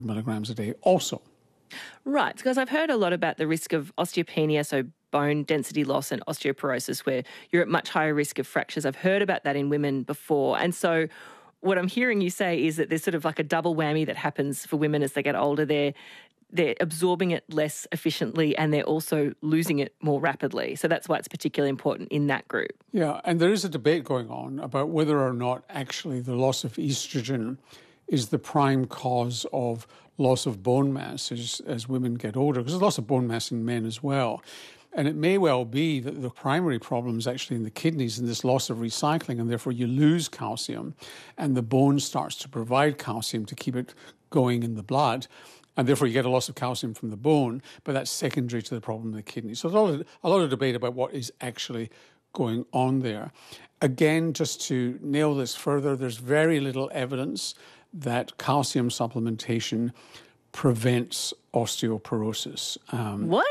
milligrams a day also. Right, because I've heard a lot about the risk of osteopenia, so bone density loss, and osteoporosis, where you're at much higher risk of fractures. I've heard about that in women before. And so what I'm hearing you say is that there's sort of like a double whammy that happens for women as they get older. They're absorbing it less efficiently and they're also losing it more rapidly. So that's why it's particularly important in that group. Yeah, and there is a debate going on about whether or not actually the loss of estrogen is the prime cause of loss of bone mass as women get older, because there's loss of bone mass in men as well. And it may well be that the primary problem is actually in the kidneys and this loss of recycling, and therefore you lose calcium and the bone starts to provide calcium to keep it going in the blood. And therefore you get a loss of calcium from the bone, but that's secondary to the problem in the kidney. So there's a lot of debate about what is actually going on there. Again, just to nail this further, there's very little evidence that calcium supplementation prevents osteoporosis. What?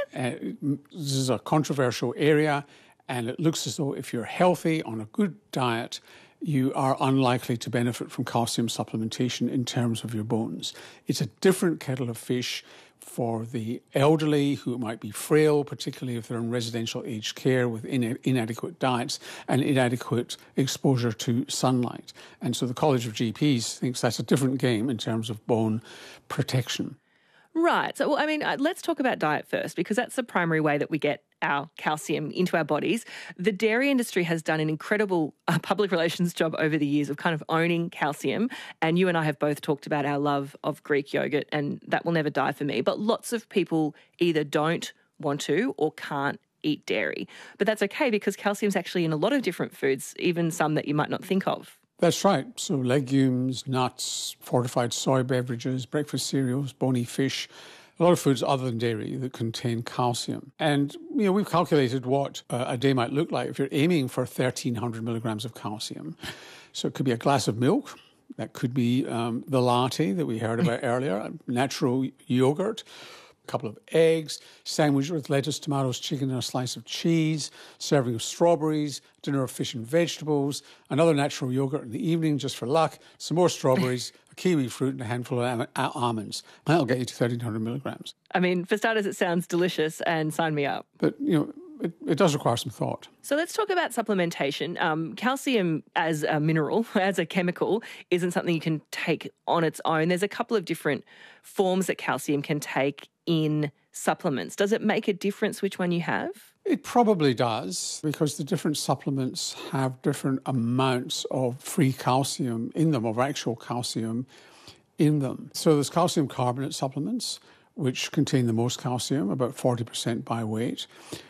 This is a controversial area, and it looks as though if you're healthy on a good diet, you are unlikely to benefit from calcium supplementation in terms of your bones. It's a different kettle of fish for the elderly who might be frail, particularly if they're in residential aged care with inadequate diets and inadequate exposure to sunlight. And so the College of GPs thinks that's a different game in terms of bone protection. Right. So, well, I mean, let's talk about diet first, because that's the primary way that we get our calcium into our bodies. The dairy industry has done an incredible public relations job over the years of kind of owning calcium. And you and I have both talked about our love of Greek yogurt, and that will never die for me. But lots of people either don't want to or can't eat dairy. But that's okay, because calcium's actually in a lot of different foods, even some that you might not think of. That's right. So legumes, nuts, fortified soy beverages, breakfast cereals, bony fish, a lot of foods other than dairy that contain calcium. And, we've calculated what a day might look like if you're aiming for 1,300 milligrams of calcium. So it could be a glass of milk. That could be the latte that we heard about earlier, natural yogurt, a couple of eggs, sandwich with lettuce, tomatoes, chicken, and a slice of cheese, serving of strawberries, dinner of fish and vegetables, another natural yogurt in the evening just for luck, some more strawberries, a kiwi fruit, and a handful of almonds. That'll get you to 1,300 milligrams. I mean, for starters, it sounds delicious, and sign me up. But, it does require some thought. So let's talk about supplementation. Calcium as a mineral, as a chemical, isn't something you can take on its own. There's a couple of different forms that calcium can take in supplements. Does it make a difference which one you have? It probably does, because the different supplements have different amounts of free calcium in them, of actual calcium in them. So there's calcium carbonate supplements, which contain the most calcium, about 40% by weight.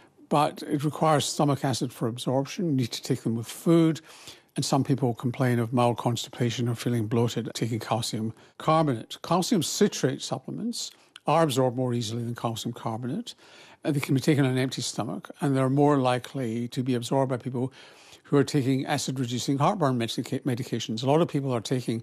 But it requires stomach acid for absorption. You need to take them with food. And some people complain of mild constipation or feeling bloated taking calcium carbonate. Calcium citrate supplements are absorbed more easily than calcium carbonate. And they can be taken on an empty stomach, and they're more likely to be absorbed by people who are taking acid-reducing heartburn medications. A lot of people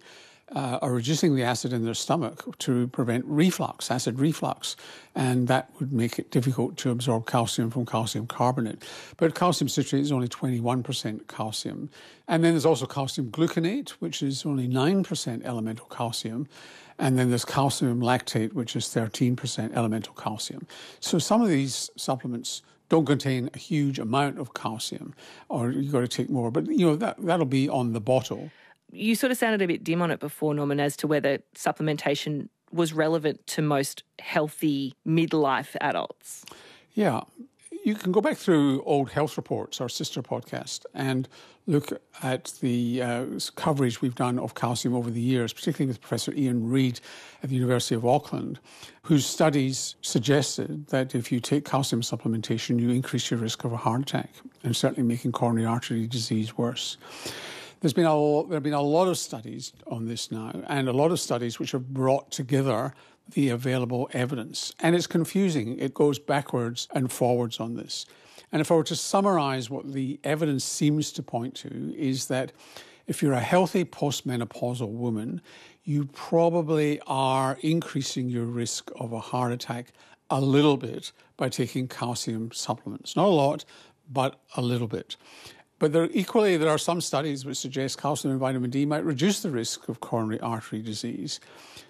are reducing the acid in their stomach to prevent reflux, acid reflux, and that would make it difficult to absorb calcium from calcium carbonate. But calcium citrate is only 21% calcium. And then there's also calcium gluconate, which is only 9% elemental calcium. And then there's calcium lactate, which is 13% elemental calcium. So some of these supplements don't contain a huge amount of calcium, or you've got to take more. But, that'll be on the bottle. You sort of sounded a bit dim on it before, Norman, as to whether supplementation was relevant to most healthy midlife adults. Yeah. You can go back through old health reports, our sister podcast, and look at the coverage we've done of calcium over the years, particularly with Professor Ian Reid at the University of Auckland, whose studies suggested that if you take calcium supplementation, you increase your risk of a heart attack, and certainly making coronary artery disease worse. There have been a lot of studies on this now, and a lot of studies which have brought together the available evidence. And it's confusing. It goes backwards and forwards on this. And if I were to summarize what the evidence seems to point to, is that if you're a healthy postmenopausal woman, you probably are increasing your risk of a heart attack a little bit by taking calcium supplements. Not a lot, but a little bit. But there are some studies which suggest calcium and vitamin D might reduce the risk of coronary artery disease.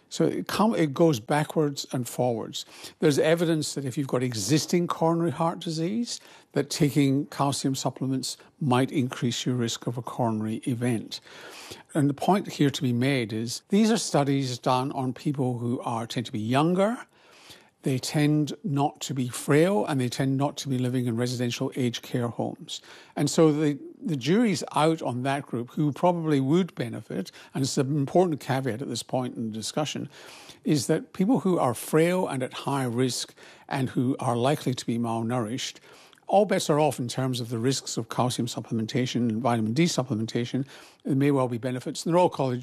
So it goes backwards and forwards. There's evidence that if you've got existing coronary heart disease, that taking calcium supplements might increase your risk of a coronary event. And the point here to be made is these are studies done on people who tend to be younger. They tend not to be frail, and they tend not to be living in residential aged care homes. And so the jury's out on that group who probably would benefit, and it's an important caveat at this point in the discussion, is that people who are frail and at high risk and who are likely to be malnourished, all bets are off in terms of the risks of calcium supplementation and vitamin D supplementation. There may well be benefits. The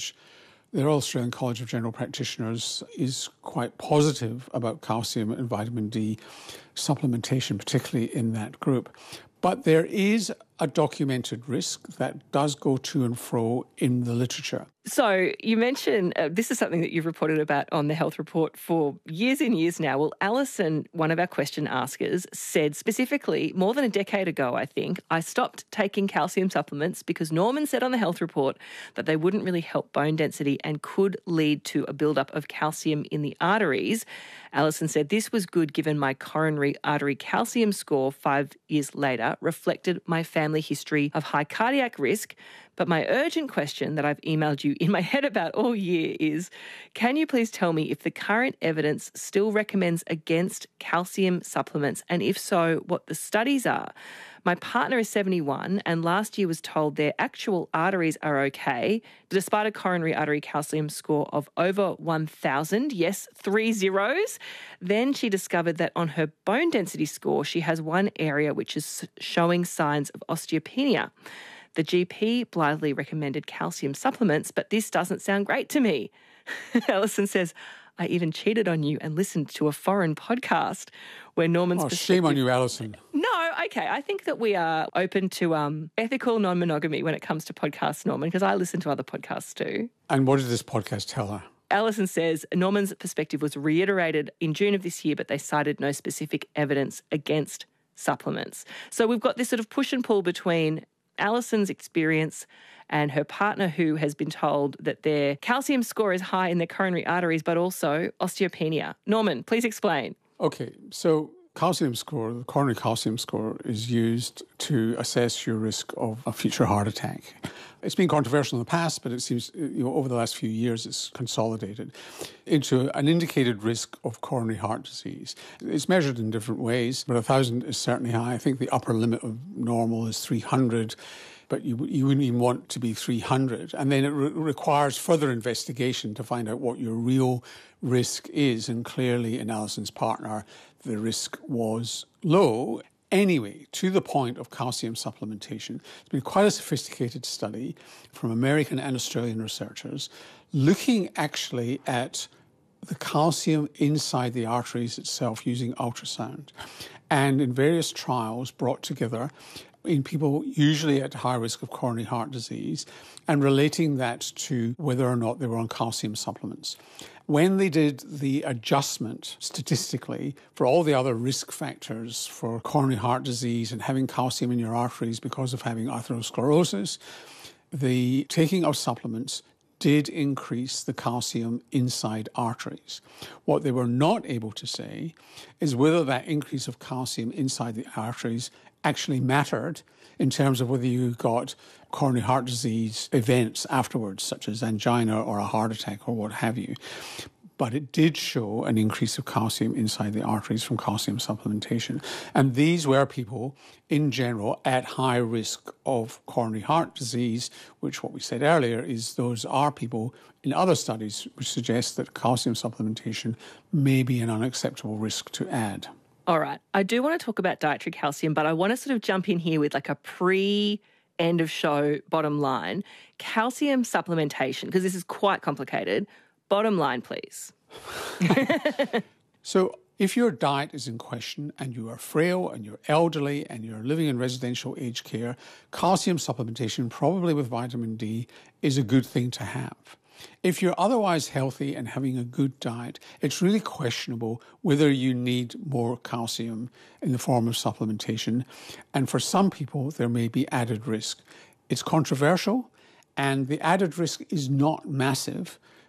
Royal Australian College of General Practitioners is quite positive about calcium and vitamin D supplementation, particularly in that group. But there is a documented risk that does go to and fro in the literature. So you mentioned this is something that you've reported about on the Health Report for years and years now. Well, Alison, one of our question askers, said specifically more than a decade ago, I think, I stopped taking calcium supplements because Norman said on the Health Report that they wouldn't really help bone density and could lead to a buildup of calcium in the arteries. Alison said this was good given my coronary artery calcium score 5 years later reflected my family history of high cardiac risk. But my urgent question that I've emailed you in my head about all year is, can you please tell me if the current evidence still recommends against calcium supplements, and if so, what the studies are? My partner is 71 and last year was told their actual arteries are okay, despite a coronary artery calcium score of over 1,000, yes, 3 zeros. Then she discovered that on her bone density score, she has one area which is showing signs of osteopenia. The GP blithely recommended calcium supplements, but this doesn't sound great to me. Alison says, I even cheated on you and listened to a foreign podcast where Norman's perspective... shame on you, Alison. No, okay. I think that we are open to ethical non-monogamy when it comes to podcasts, Norman, because I listen to other podcasts too. And what did this podcast tell her? Alison says Norman's perspective was reiterated in June of this year, but they cited no specific evidence against supplements. So we've got this sort of push and pull between Alison's experience and her partner, who has been told that their calcium score is high in their coronary arteries, but also osteopenia. Norman, please explain. Okay, so calcium score, the coronary calcium score, is used to assess your risk of a future heart attack. It's been controversial in the past, but it seems over the last few years it's consolidated into an indicated risk of coronary heart disease. It's measured in different ways, but 1,000 is certainly high. I think the upper limit of normal is 300, but you wouldn't even want to be 300. And then it requires further investigation to find out what your real risk is. And clearly in Alison's partner, the risk was low. Anyway, to the point of calcium supplementation, it's been quite a sophisticated study from American and Australian researchers looking actually at the calcium inside the arteries itself using ultrasound. And in various trials brought together in people usually at high risk of coronary heart disease and relating that to whether or not they were on calcium supplements. When they did the adjustment statistically for all the other risk factors for coronary heart disease and having calcium in your arteries because of having atherosclerosis, the taking of supplements did increase the calcium inside arteries. What they were not able to say is whether that increase of calcium inside the arteries actually mattered in terms of whether you got coronary heart disease events afterwards, such as angina or a heart attack or what have you. But it did show an increase of calcium inside the arteries from calcium supplementation. And these were people, in general, at high risk of coronary heart disease, which what we said earlier is those are people in other studies which suggest that calcium supplementation may be an unacceptable risk to add. All right. I do want to talk about dietary calcium, but I want to sort of jump in here with like a end of show bottom line. Calcium supplementation, because this is quite complicated. Bottom line, please. So if your diet is in question and you are frail and you're elderly and you're living in residential aged care, calcium supplementation, probably with vitamin D, is a good thing to have. If you're otherwise healthy and having a good diet, it's really questionable whether you need more calcium in the form of supplementation. And for some people, there may be added risk. It's controversial, and the added risk is not massive.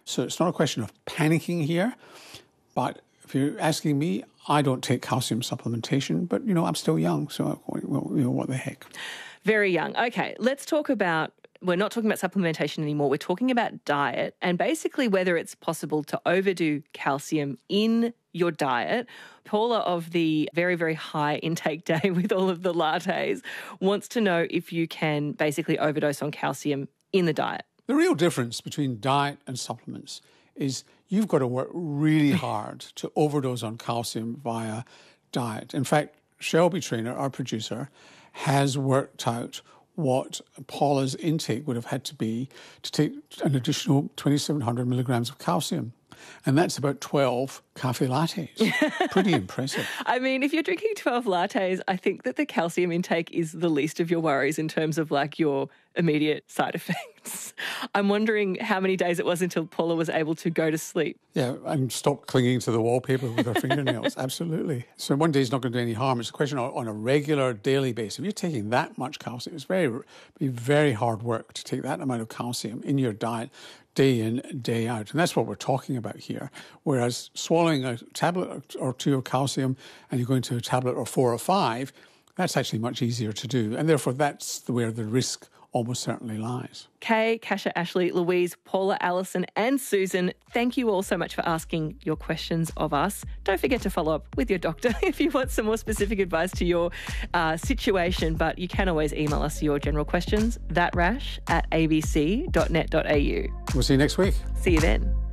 So it's not a question of panicking here, but if you're asking me, I don't take calcium supplementation, but, I'm still young, so, what the heck. Very young. Okay, let's talk about, we're not talking about supplementation anymore. We're talking about diet and basically whether it's possible to overdo calcium in your diet. Paula of the very, very high intake day with all of the lattes wants to know if you can basically overdose on calcium in the diet. The real difference between diet and supplements is you've got to work really hard to overdose on calcium via diet. In fact, Shelby Trainer, our producer, has worked out what Paula's intake would have had to be to take an additional 2,700 milligrams of calcium. And that's about 12 cafe lattes. Pretty impressive. I mean, if you're drinking 12 lattes, I think that the calcium intake is the least of your worries in terms of like your immediate side effects. I'm wondering how many days it was until Paula was able to go to sleep. Yeah, and stop clinging to the wallpaper with her fingernails. Absolutely. So one day is not going to do any harm. It's a question on a regular daily basis. If you're taking that much calcium, it's be very hard work to take that amount of calcium in your diet day in, day out. And that's what we're talking about here. Whereas swallowing a tablet or two of calcium and you're going to a tablet or 4 or 5, that's actually much easier to do. And therefore, that's where the risk almost certainly lies. Kay, Kasha, Ashley, Louise, Paula, Alison and Susan, thank you all so much for asking your questions of us. Don't forget to follow up with your doctor if you want some more specific advice to your situation, but you can always email us your general questions, thatrash@abc.net.au. We'll see you next week. See you then.